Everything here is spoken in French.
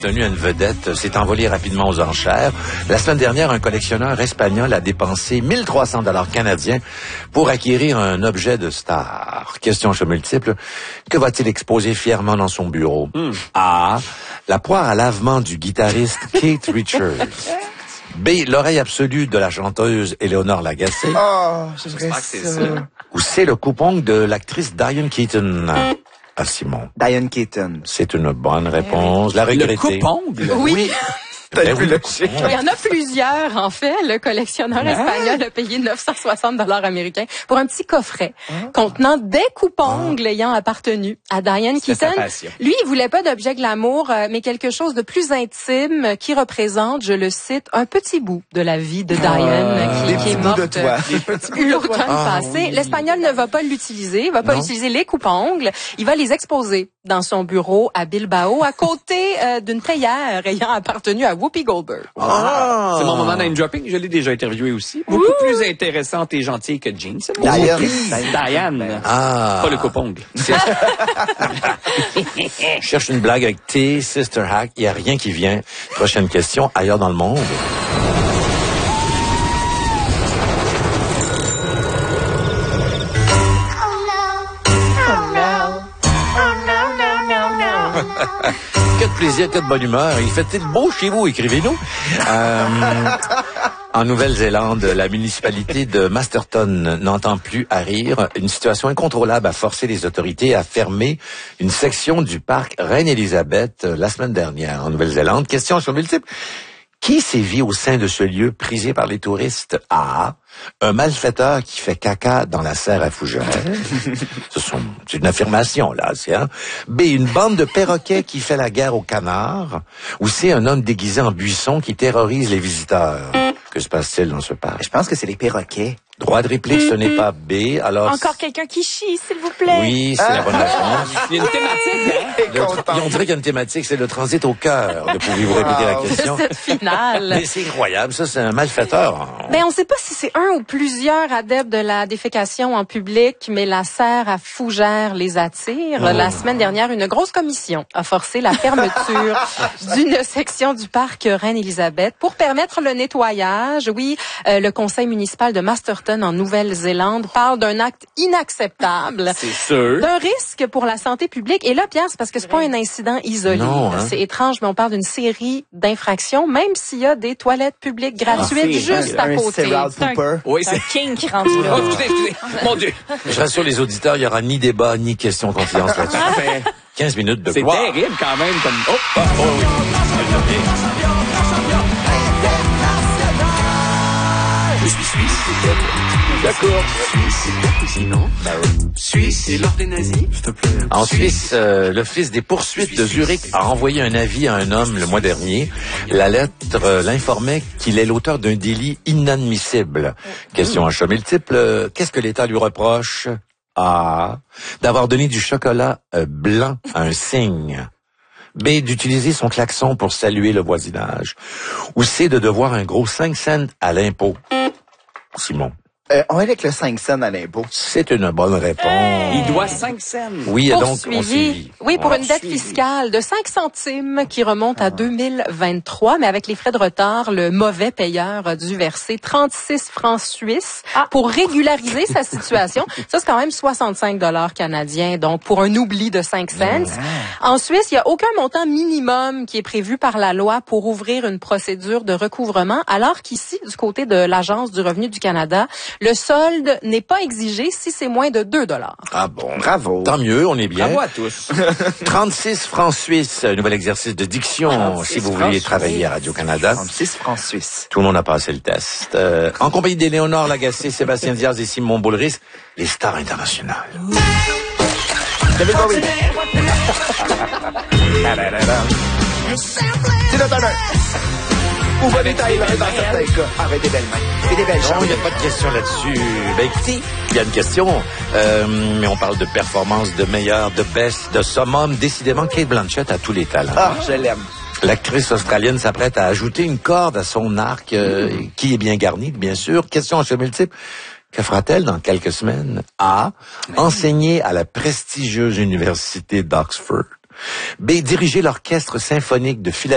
Tenu à une vedette, s'est envolé rapidement aux enchères. La semaine dernière, un collectionneur espagnol a dépensé 1300 $ canadiens pour acquérir un objet de star. Question choix multiple. Que va-t-il exposer fièrement dans son bureau? A. La poire à lavement du guitariste Keith Richards. B. L'oreille absolue de la chanteuse Éléonore Lagacé. Oh, j'aimerais ça. Ou C. Le coupon de l'actrice Diane Keaton. Ah, Simon. Diane Keaton. C'est une bonne réponse. La regrettée. Le coupongle? Oui. Ben oui, Il y en a plusieurs, en fait. Le collectionneur espagnol a payé 960 $ américains pour un petit coffret contenant des coupes-ongles ayant appartenu à Diane Keaton. Lui, il voulait pas d'objet glamour, mais quelque chose de plus intime qui représente, je le cite, un petit bout de la vie de Diane qui est morte l'automne passé. Oui. L'Espagnol ne va pas l'utiliser, il va pas utiliser les coupes-ongles. Il va les exposer dans son bureau à Bilbao, à côté d'une théière ayant appartenu à Whoopi Goldberg. C'est mon moment name dropping. Je l'ai déjà interviewé aussi. Beaucoup plus intéressante et gentille que Jean. Diane. Ah. Pas le coupongle. Je cherche une blague avec T, Sister Hack. Il n'y a rien qui vient. Prochaine question. Ailleurs dans le monde. Que de plaisir, que de bonne humeur. Il fait-il beau chez vous? Écrivez-nous. En Nouvelle-Zélande, la municipalité de Masterton n'entend plus à rire. Une situation incontrôlable a forcé les autorités à fermer une section du parc Reine-Élisabeth la semaine dernière en Nouvelle-Zélande. Question sur multiple. Qui sévit au sein de ce lieu prisé par les touristes? A. Un malfaiteur qui fait caca dans la serre à fougères. C'est une affirmation, là. B. Une bande de perroquets qui fait la guerre aux canards. Ou C. Un homme déguisé en buisson qui terrorise les visiteurs. Que se passe-t-il dans ce parc? Je pense que c'est les perroquets. Droit de réplique, ce n'est pas B. Alors. Encore quelqu'un qui chie, s'il vous plaît. Oui, c'est la bonne réponse. Il y a une thématique, On dirait qu'il y a une thématique, c'est le transit au cœur. Pouvez-vous répéter la question? Cette finale. Mais c'est incroyable, ça, c'est un malfaiteur. Ben, on ne sait pas si c'est un ou plusieurs adeptes de la défécation en public, mais la serre à fougères les attire. La semaine dernière, une grosse commission a forcé la fermeture d'une section du parc Reine-Élisabeth pour permettre le nettoyage. Oui, le conseil municipal de Masterton en Nouvelle-Zélande parle d'un acte inacceptable. C'est sûr. D'un risque pour la santé publique. Et là, Pierre, c'est parce que c'est pas un incident isolé. Non, C'est étrange, mais on parle d'une série d'infractions, même s'il y a des toilettes publiques gratuites juste à côté. Oui, c'est King qui rentre là. Oh, excusez. Mon Dieu. Je rassure les auditeurs, il n'y aura ni débat, ni question confidence là-dessus. 15 minutes de C'est gloire. terrible quand même. Comme... Je suis suisse. D'accord. Sinon, Suisse et l'ordre des nazis. S'il te plaît. En Suisse, l'Office des poursuites de Zurich a envoyé un avis à un homme le mois dernier. La lettre l'informait qu'il est l'auteur d'un délit inadmissible. Question à choix multiple. Qu'est-ce que l'État lui reproche? A. D'avoir donné du chocolat blanc à un cygne. B. D'utiliser son klaxon pour saluer le voisinage. Ou C. De devoir un gros 5 cents à l'impôt. Simon. On est avec le 5 cents à l'impôt. C'est une bonne réponse. Il doit 5 cents. Oui, et donc, on Poursuivi. suivi. Oui, pour une dette Poursuivi. fiscale de 5 centimes qui remonte à 2023, mais avec les frais de retard, le mauvais payeur a dû verser 36 francs suisses pour régulariser sa situation. Ça, c'est quand même 65 $ canadiens, donc pour un oubli de 5 cents. En Suisse, il n'y a aucun montant minimum qui est prévu par la loi pour ouvrir une procédure de recouvrement, alors qu'ici, du côté de l'Agence du revenu du Canada, le solde n'est pas exigé si c'est moins de 2 $. Ah bon. Bravo. Tant mieux, on est bien. Bravo à tous. 36 francs suisses, nouvel exercice de diction, si vous vouliez travailler à Radio-Canada. 36 francs suisses. Tout le monde a passé le test. En compagnie d'Éléonore Lagacé, Sébastien Diaz et Simon Boulris, les stars internationales. David Bowie. C'est le bonheur. Ou Bonnie Tyler dans certains cas. Avec des belles mains. Et des belles Non, jambes. il n'y a pas de question là-dessus. Ben écoutez, il y a une question, mais on parle de performance, de meilleur, de best, de summum. Décidément, Cate Blanchett a tous les talents. Ah, je l'aime. L'actrice australienne s'apprête à ajouter une corde à son arc, qui est bien garnie, bien sûr. Question en choix multiple. Que fera-t-elle dans quelques semaines? A. Enseigner à la prestigieuse université d'Oxford. B. Diriger l'orchestre symphonique de Philadelphie.